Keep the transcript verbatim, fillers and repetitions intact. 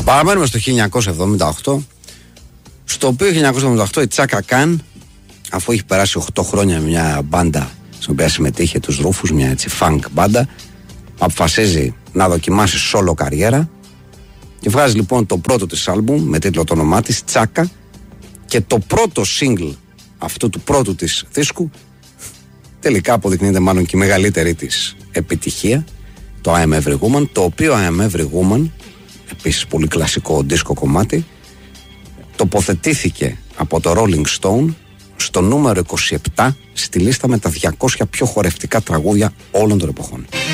Παραμένουμε στο χίλια εννιακόσια εβδομήντα οκτώ, στο οποίο χίλια εννιακόσια εβδομήντα οκτώ η Τσάκα Καν, αφού έχει περάσει οκτώ χρόνια με μια μπάντα στην οποία συμμετείχε, τους Ρούφους, μια έτσι funk μπάντα, αποφασίζει να δοκιμάσει solo καριέρα και βγάζει λοιπόν το πρώτο της άλμπουμ με τίτλο το όνομά της, Τσάκα, και το πρώτο single αυτού του πρώτου της δίσκου τελικά αποδεικνύεται μάλλον και η μεγαλύτερη της επιτυχία, το I Am Every Woman, το οποίο I Am Every Woman, επίσης πολύ κλασικό δίσκο κομμάτι, τοποθετήθηκε από το Rolling Stone στο νούμερο είκοσι επτά στη λίστα με τα διακόσια πιο χορευτικά τραγούδια όλων των εποχών.